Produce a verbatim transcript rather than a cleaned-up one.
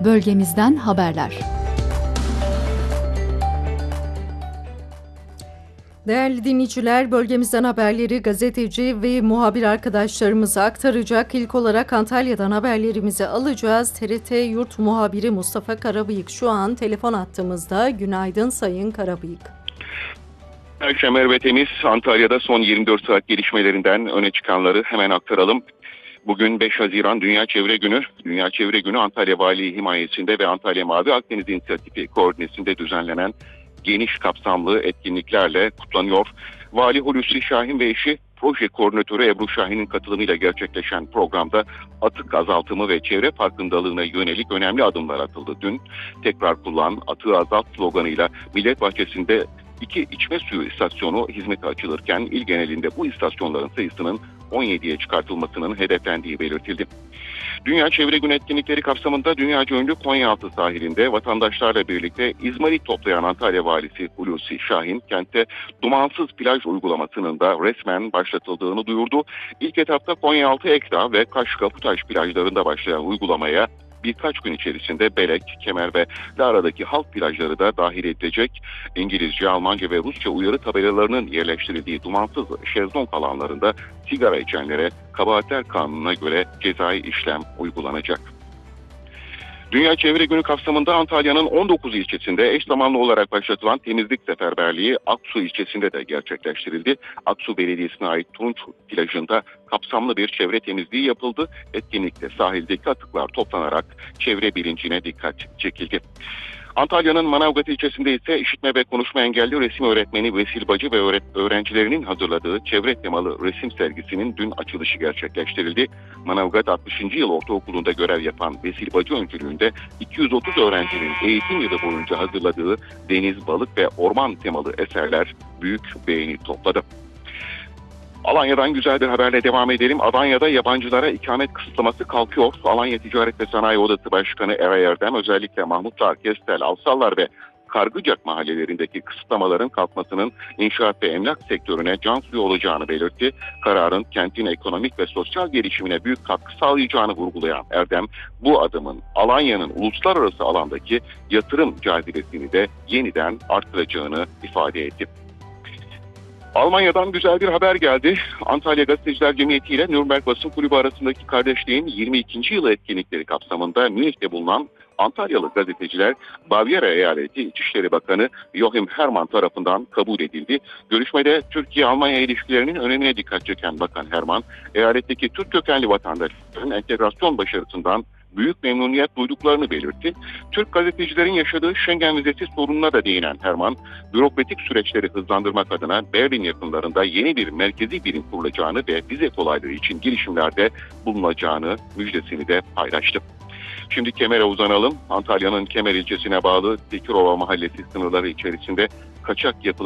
Bölgemizden haberler. Değerli dinleyiciler, bölgemizden haberleri gazeteci ve muhabir arkadaşlarımıza aktaracak. İlk olarak Antalya'dan haberlerimizi alacağız. T R T Yurt muhabiri Mustafa Karabıyık şu an telefon attığımızda. Günaydın Sayın Karabıyık. Şemer ve Temiz, Antalya'da son yirmi dört saat gelişmelerinden öne çıkanları hemen aktaralım. Bugün beş Haziran Dünya Çevre Günü. Dünya Çevre Günü Antalya Valiliği himayesinde ve Antalya Mavi Akdeniz İnisiyatifi koordinesinde düzenlenen geniş kapsamlı etkinliklerle kutlanıyor. Vali Hulusi Şahin ve eşi proje koordinatörü Ebru Şahin'in katılımıyla gerçekleşen programda atık azaltımı ve çevre farkındalığına yönelik önemli adımlar atıldı. Dün tekrar kullan, atığı azalt sloganıyla Millet Bahçesi'nde iki içme suyu istasyonu hizmete açılırken il genelinde bu istasyonların sayısının on yediye çıkartılmasının hedeflendiği belirtildi. Dünya Çevre Günü etkinlikleri kapsamında dünyaca ünlü Konyaaltı sahilinde vatandaşlarla birlikte izmarit toplayan Antalya Valisi Hulusi Şahin, kentte dumansız plaj uygulamasının da resmen başlatıldığını duyurdu. İlk etapta Konyaaltı, Ekdağ ve Kaş Kaputaş plajlarında başlayan uygulamaya birkaç gün içerisinde Belek, Kemer ve Lara'daki halk plajları da dahil edilecek. İngilizce, Almanca ve Rusça uyarı tabelalarının yerleştirildiği dumansız şezlong alanlarında sigara içenlere kabahatler kanununa göre cezai işlem uygulanacak. Dünya Çevre Günü kapsamında Antalya'nın on dokuz ilçesinde eş zamanlı olarak başlatılan temizlik seferberliği Aksu ilçesinde de gerçekleştirildi. Aksu Belediyesi'ne ait Tunç plajında kapsamlı bir çevre temizliği yapıldı. Etkinlikte sahildeki atıklar toplanarak çevre bilincine dikkat çekildi. Antalya'nın Manavgat ilçesinde ise işitme ve konuşma engelli resim öğretmeni Vesil Bacı ve öğrencilerinin hazırladığı çevre temalı resim sergisinin dün açılışı gerçekleştirildi. Manavgat altmışıncı yıl ortaokulunda görev yapan Vesil Bacı öncülüğünde iki yüz otuz öğrencinin eğitim yılı boyunca hazırladığı deniz, balık ve orman temalı eserler büyük beğeni topladı. Alanya'dan güzel bir haberle devam edelim. Alanya'da yabancılara ikamet kısıtlaması kalkıyor. Alanya Ticaret ve Sanayi Odası Başkanı Eray Erdem özellikle Mahmutlar, Kestel, Avsallar ve Kargıcak mahallelerindeki kısıtlamaların kalkmasının inşaat ve emlak sektörüne can suyu olacağını belirtti. Kararın kentin ekonomik ve sosyal gelişimine büyük katkı sağlayacağını vurgulayan Erdem, bu adımın Alanya'nın uluslararası alandaki yatırım cazibesini de yeniden arttıracağını ifade etti. Almanya'dan güzel bir haber geldi. Antalya Gazeteciler Cemiyeti ile Nürnberg Basın Kulübü arasındaki kardeşliğin yirmi ikinci yılı etkinlikleri kapsamında Münih'te bulunan Antalyalı gazeteciler Bavyera Eyaleti İçişleri Bakanı Joachim Hermann tarafından kabul edildi. Görüşmede Türkiye-Almanya ilişkilerinin önemine dikkat çeken Bakan Hermann, eyaletteki Türk kökenli vatandaşların entegrasyon başarısından büyük memnuniyet duyduklarını belirtti. Türk gazetecilerin yaşadığı Schengen vizesi sorununa da değinen Hermann, bürokratik süreçleri hızlandırmak adına Berlin yakınlarında yeni bir merkezi birim kurulacağını ve vize kolaylığı için girişimlerde bulunacağını müjdesini de paylaştı. Şimdi Kemer'e uzanalım. Antalya'nın Kemer ilçesine bağlı Tekirova Mahallesi sınırları içerisinde kaçak yapılan